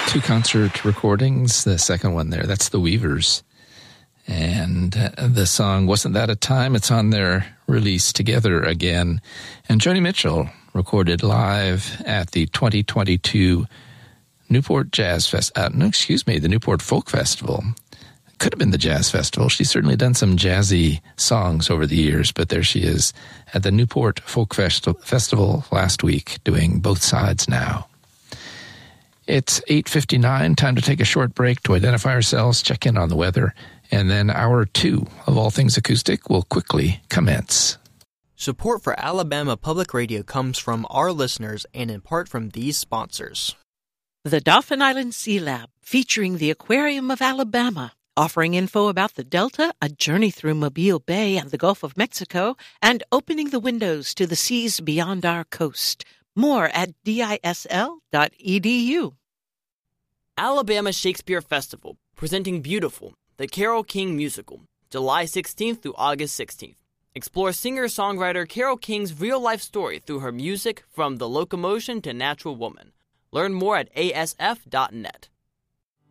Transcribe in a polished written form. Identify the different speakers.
Speaker 1: Two concert recordings. The second one there, that's the Weavers. And the song Wasn't That a Time? It's on their release Together Again. And Joni Mitchell recorded live at the 2022 Newport the Newport Folk Festival. Could have been the Jazz Festival. She's certainly done some jazzy songs over the years, but there she is at the Newport Folk Festival last week doing Both Sides Now. It's 8:59, time to take a short break to identify ourselves, check in on the weather, and then hour 2 of All Things Acoustic will quickly commence.
Speaker 2: Support for Alabama Public Radio comes from our listeners and in part from these sponsors.
Speaker 3: The Dauphin Island Sea Lab, featuring the Aquarium of Alabama, offering info about the Delta, a journey through Mobile Bay and the Gulf of Mexico, and opening the windows to the seas beyond our coast. More at disl.edu.
Speaker 2: Alabama Shakespeare Festival, presenting Beautiful, the Carole King musical, July 16th through August 16th. Explore singer-songwriter Carole King's real-life story through her music from The Locomotion to Natural Woman. Learn more at asf.net.